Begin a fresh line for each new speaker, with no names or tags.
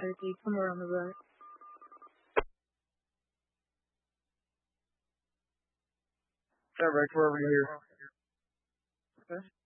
Turkey, somewhere on the right.
Yeah, right where over here.
Okay.